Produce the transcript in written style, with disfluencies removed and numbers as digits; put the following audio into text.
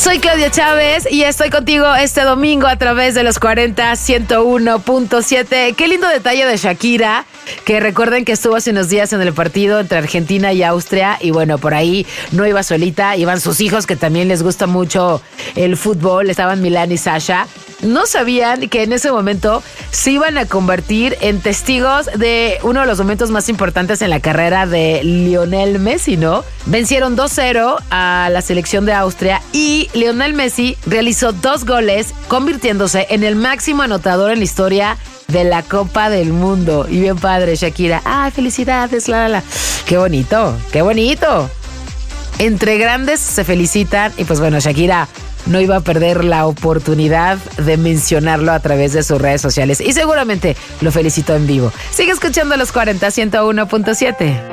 Soy Claudia Chávez y estoy contigo este domingo a través de los 40 101.7. Qué lindo detalle de Shakira, que recuerden que estuvo hace unos días en el partido entre Argentina y Austria y bueno, por ahí no iba solita, iban sus hijos que también les gusta mucho el fútbol, estaban Milán y Sasha. No sabían que en ese momento se iban a convertir en testigos de uno de los momentos más importantes en la carrera de Lionel Messi, ¿no? Vencieron 2-0 a la selección de Austria y Lionel Messi realizó 2 goles, convirtiéndose en el máximo anotador en la historia de la Copa del Mundo. Y bien padre, Shakira. ¡Ay, felicidades! ¡Qué bonito! ¡Qué bonito! Entre grandes se felicitan y pues bueno, Shakira no iba a perder la oportunidad de mencionarlo a través de sus redes sociales y seguramente lo felicitó en vivo. Sigue escuchando los 40 101.7.